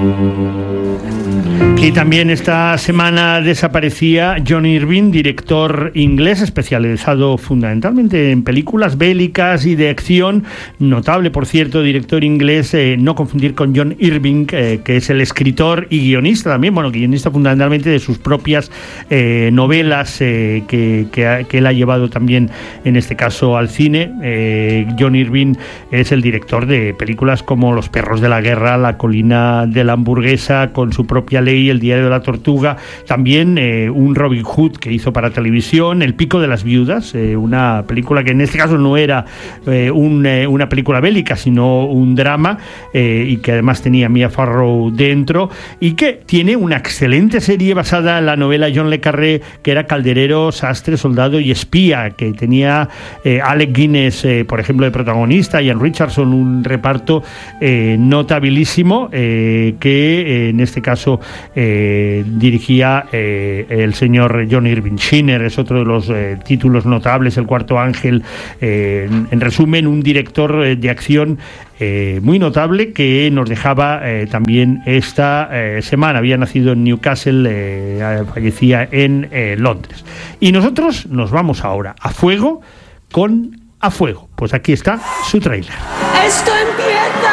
Y también esta semana desaparecía John Irving, director inglés especializado fundamentalmente en películas bélicas y de acción. Notable, por cierto, director inglés, no confundir con John Irving, que es el escritor y guionista también, bueno, guionista fundamentalmente de sus propias novelas que él ha llevado también, en este caso, al cine. John Irving es el director de películas como Los perros de la guerra, La colina de la hamburguesa, Con su propia ley, El diario de la tortuga, también un Robin Hood que hizo para televisión, El pico de las viudas, una película que en este caso no era una película bélica, sino un drama, y que además tenía Mia Farrow dentro, y que tiene una excelente serie basada en la novela John le Carré, que era Calderero, sastre, soldado y espía, que tenía Alec Guinness, por ejemplo, de protagonista, Ian Richardson, un reparto notabilísimo, que en este caso dirigía el señor John Irving. Schindler es otro de los títulos notables, El cuarto ángel. En resumen, un director de acción muy notable, que nos dejaba también esta semana. Había nacido en Newcastle, fallecía en Londres. Y nosotros nos vamos ahora a fuego con A Fuego. Pues aquí está su tráiler. ¡Esto empieza!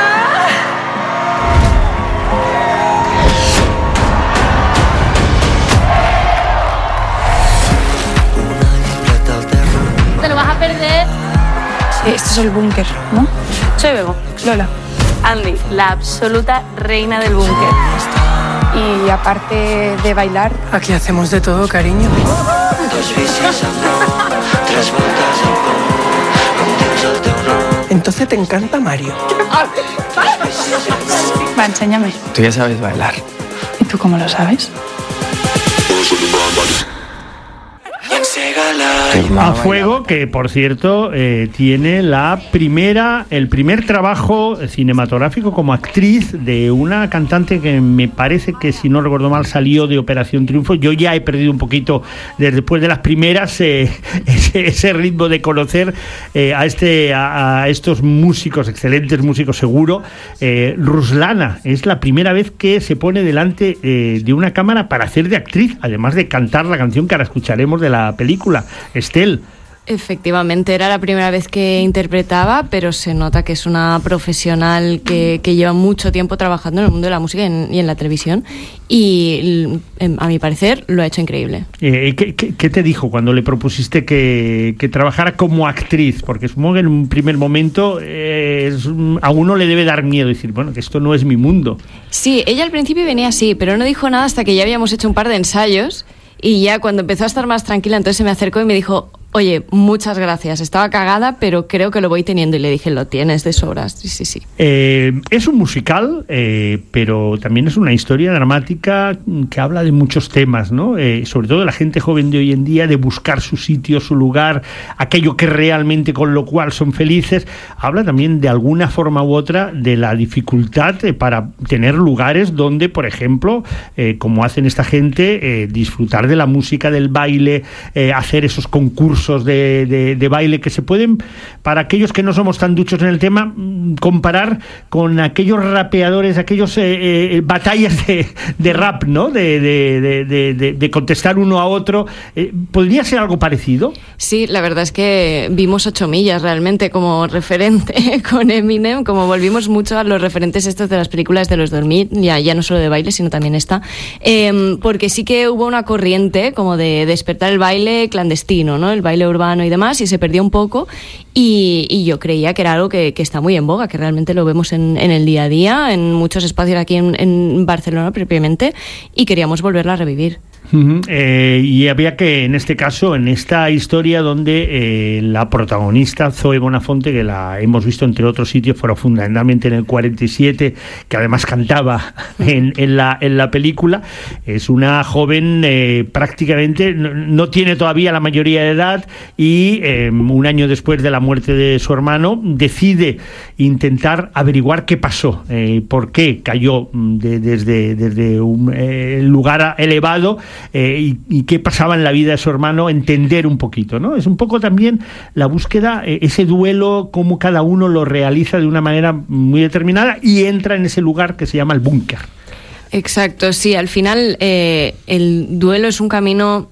Te lo vas a perder. Esto es el búnker, ¿no? Soy Bego. Lola. Andy, la absoluta reina del búnker. Y aparte de bailar, Aquí hacemos de todo, cariño. Entonces te encanta Mario. va, enséñame. Tú ya sabes bailar. ¿Y tú cómo lo sabes? A Fuego, que por cierto tiene el primer trabajo cinematográfico como actriz de una cantante que me parece que, si no recuerdo mal, salió de Operación Triunfo. Yo ya he perdido un poquito después de las primeras ese ritmo de conocer a estos músicos, excelentes músicos seguro. Ruslana es la primera vez que se pone delante de una cámara para hacer de actriz, además de cantar la canción que ahora escucharemos de la película. Estel. Efectivamente, era la primera vez que interpretaba, pero se nota que es una profesional que lleva mucho tiempo trabajando en el mundo de la música y en la televisión, y a mi parecer lo ha hecho increíble. ¿Qué te dijo cuando le propusiste que trabajara como actriz? Porque supongo que en un primer momento a uno le debe dar miedo decir, bueno, que esto no es mi mundo. Sí, ella al principio venía así, pero no dijo nada hasta que ya habíamos hecho un par de ensayos, y ya cuando empezó a estar más tranquila, entonces se me acercó y me dijo: oye, muchas gracias, estaba cagada, pero creo que lo voy teniendo. Y le dije: lo tienes de sobras. Sí. Es un musical, pero también es una historia dramática que habla de muchos temas, ¿no? Sobre todo de la gente joven de hoy en día, de buscar su sitio, su lugar, aquello que realmente con lo cual son felices. Habla también de alguna forma u otra de la dificultad para tener lugares donde, por ejemplo, como hacen esta gente, disfrutar de la música, del baile, hacer esos concursos de baile que se pueden, para aquellos que no somos tan duchos en el tema, comparar con aquellos rapeadores, aquellos batallas de rap, ¿no? De contestar uno a otro. ¿Podría ser algo parecido? Sí, la verdad es que vimos 8 millas realmente como referente con Eminem, como volvimos mucho a los referentes estos de las películas de los 2000, ya no solo de baile, sino también porque sí que hubo una corriente como de despertar el baile clandestino, ¿no? El baile urbano y demás, y se perdió un poco, y yo creía que era algo que está muy en boga, que realmente lo vemos en el día a día, en muchos espacios aquí en Barcelona propiamente, y queríamos volverla a revivir. Y había que, en este caso, en esta historia donde la protagonista, Zoe Bonafonte, que la hemos visto entre otros sitios, pero fundamentalmente en el 47, que además cantaba en la película, es una joven prácticamente, no tiene todavía la mayoría de edad, y un año después de la muerte de su hermano decide intentar averiguar qué pasó, por qué cayó desde un lugar elevado, y qué pasaba en la vida de su hermano, entender un poquito, ¿no? Es un poco también la búsqueda, ese duelo, cómo cada uno lo realiza de una manera muy determinada y entra en ese lugar que se llama el búnker. Exacto, sí, al final el duelo es un camino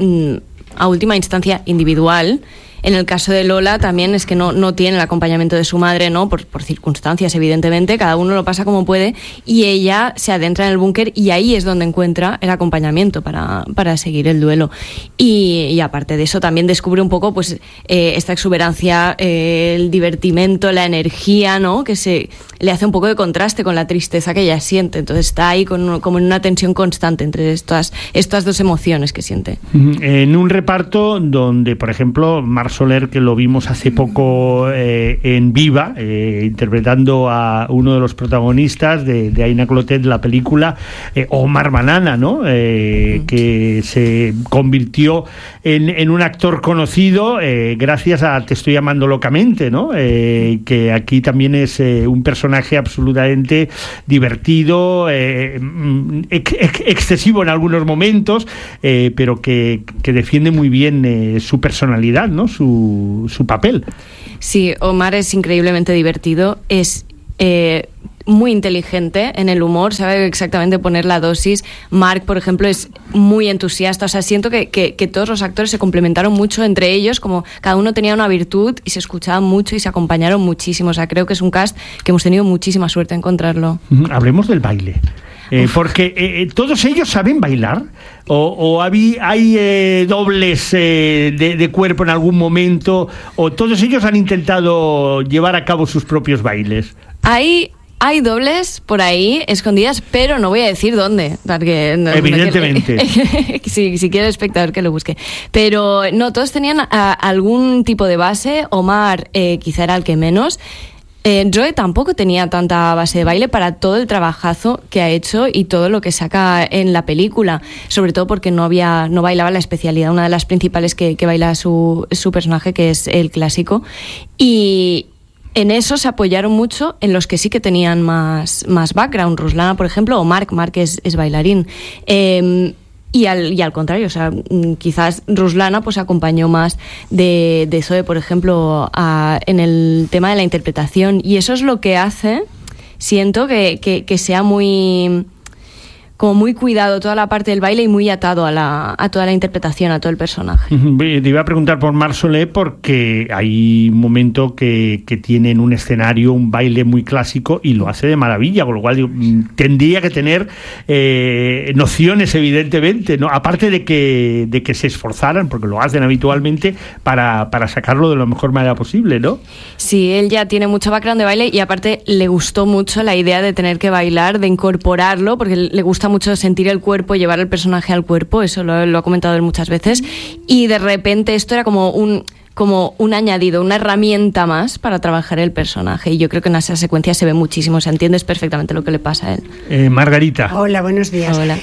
a última instancia individual. En el caso de Lola también es que no tiene el acompañamiento de su madre, ¿no? Por circunstancias, evidentemente, cada uno lo pasa como puede, y ella se adentra en el búnker y ahí es donde encuentra el acompañamiento para seguir el duelo. Y aparte de eso también descubre un poco pues esta exuberancia, el divertimento, la energía, ¿no? Que se le hace un poco de contraste con la tristeza que ella siente. Entonces está ahí como en una tensión constante entre estas dos emociones que siente. En un reparto donde, por ejemplo, Mar Soler, que lo vimos hace poco en Viva, interpretando a uno de los protagonistas de Aina Clotet, la película, Omar Banana, ¿no? Que se convirtió en un actor conocido gracias a Te estoy amando locamente, ¿no? Que aquí también es un personaje absolutamente divertido, excesivo en algunos momentos, pero que defiende muy bien su personalidad, ¿no? Su papel. Sí, Omar es increíblemente divertido, es muy inteligente en el humor, sabe exactamente poner la dosis. Marc, por ejemplo, es muy entusiasta, o sea, siento que todos los actores se complementaron mucho entre ellos, como cada uno tenía una virtud y se escuchaban mucho y se acompañaron muchísimo. O sea, creo que es un cast que hemos tenido muchísima suerte en encontrarlo. Hablemos del baile. Porque todos ellos saben bailar o hay dobles de cuerpo en algún momento, o todos ellos han intentado llevar a cabo sus propios bailes. Hay dobles por ahí escondidas, pero no voy a decir dónde, porque evidentemente si quiere el espectador que lo busque, pero no, todos tenían algún tipo de base. Omar quizá era el que menos. Joe tampoco tenía tanta base de baile para todo el trabajazo que ha hecho y todo lo que saca en la película, sobre todo porque no bailaba la especialidad, una de las principales que baila su personaje, que es el clásico, y en eso se apoyaron mucho en los que sí que tenían más background. Ruslana, por ejemplo, o Marc es bailarín. Y al contrario, o sea, quizás Ruslana pues acompañó más de Zoe, por ejemplo, en el tema de la interpretación, y eso es lo que hace, siento, que sea muy cuidado toda la parte del baile y muy atado a toda la interpretación, a todo el personaje. Te iba a preguntar por Mar Soler, porque hay un momento que tiene en un escenario un baile muy clásico y lo hace de maravilla, con lo cual tendría que tener nociones, evidentemente, ¿no? Aparte de que se esforzaran, porque lo hacen habitualmente, para sacarlo de la mejor manera posible, ¿no? Sí, él ya tiene mucho background de baile y aparte le gustó mucho la idea de tener que bailar, de incorporarlo, porque le gusta mucho sentir el cuerpo, llevar el personaje al cuerpo, eso lo ha comentado él muchas veces, y de repente esto era como un añadido, una herramienta más para trabajar el personaje, y yo creo que en esa secuencia se ve muchísimo, o sea, entiendes perfectamente lo que le pasa a él. Margarita. Hola, buenos días. Hola.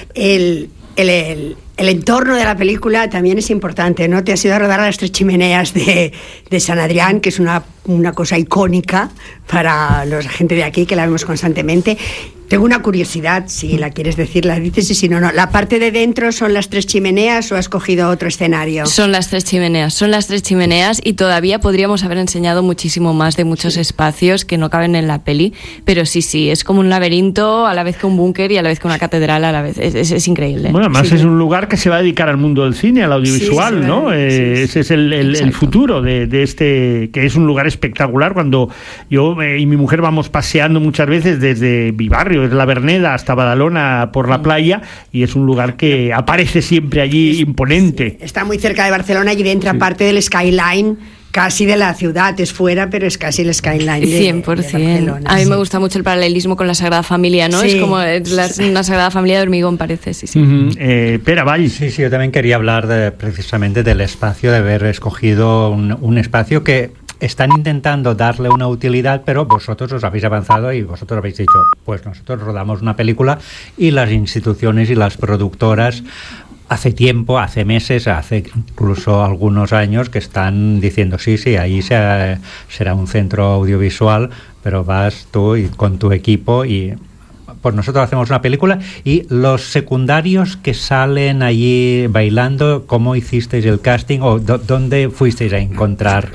El entorno de la película también es importante, ¿no? Te has ido a rodar a las 3 chimeneas de San Adrián, que es una cosa icónica para la gente de aquí, que la vemos constantemente. Tengo una curiosidad, si la quieres decir, la dices, y si no. ¿La parte de dentro son las 3 chimeneas o has cogido otro escenario? Son las 3 chimeneas y todavía podríamos haber enseñado muchísimo más de muchos espacios que no caben en la peli, pero sí, es como un laberinto a la vez que un búnker y a la vez que una catedral a la vez, es increíble. Bueno, además es un lugar que se va a dedicar al mundo del cine, al audiovisual, ¿no? Ese es el futuro de este, que es un lugar espectacular. Cuando yo y mi mujer vamos paseando muchas veces desde mi barrio, desde la Verneda hasta Badalona por la playa, y es un lugar que aparece siempre allí imponente. Está muy cerca de Barcelona y entra parte del skyline casi de la ciudad, es fuera, pero es casi el skyline de 100%. Barcelona. A mí me gusta mucho el paralelismo con la Sagrada Familia, ¿no? Es como una Sagrada Familia de hormigón, parece, sí. Pera, Vall. Sí, yo también quería hablar precisamente del espacio, de haber escogido un espacio que están intentando darle una utilidad, pero vosotros os habéis avanzado y vosotros habéis dicho, pues nosotros rodamos una película, y las instituciones y las productoras hace tiempo, hace meses, hace incluso algunos años que están diciendo sí, ahí será un centro audiovisual, pero vas tú y con tu equipo y pues nosotros hacemos una película. Y los secundarios que salen allí bailando, ¿cómo hicisteis el casting o dónde fuisteis a encontrar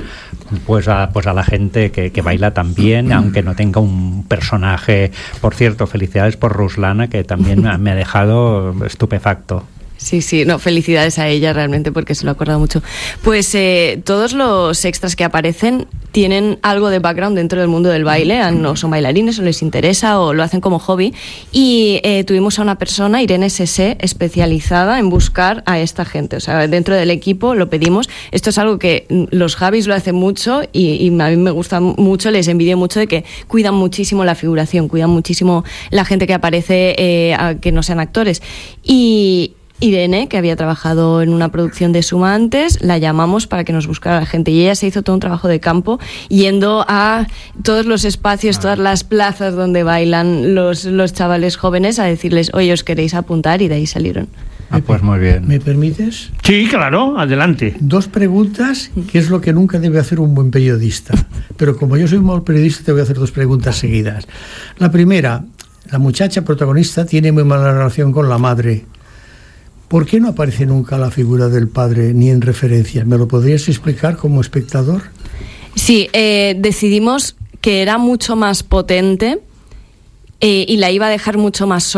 pues a la gente que baila tan bien, aunque no tenga un personaje. Por cierto, felicidades por Ruslana, que también me ha dejado estupefacto. Sí, no, felicidades a ella realmente porque se lo ha acordado mucho. Pues todos los extras que aparecen tienen algo de background dentro del mundo del baile, o son bailarines o les interesa o lo hacen como hobby, y tuvimos a una persona, Irene Sese, especializada en buscar a esta gente, o sea, dentro del equipo lo pedimos. Esto es algo que los Javis lo hacen mucho y a mí me gusta mucho, les envidio mucho de que cuidan muchísimo la figuración, cuidan muchísimo la gente que aparece, a que no sean actores. Y Irene, que había trabajado en una producción de Suma antes, la llamamos para que nos buscara a la gente y ella se hizo todo un trabajo de campo yendo a todos los espacios, todas las plazas donde bailan los chavales jóvenes a decirles, oye, ¿os queréis apuntar? Y de ahí salieron. Pues muy bien. ¿Me permites? Sí, claro, adelante. 2 preguntas, que es lo que nunca debe hacer un buen periodista. Pero como yo soy un mal periodista, te voy a hacer 2 preguntas seguidas. La primera, la muchacha protagonista tiene muy mala relación con la madre. ¿Por qué no aparece nunca la figura del padre ni en referencias? ¿Me lo podrías explicar como espectador? Sí, decidimos que era mucho más potente y la iba a dejar mucho más sola.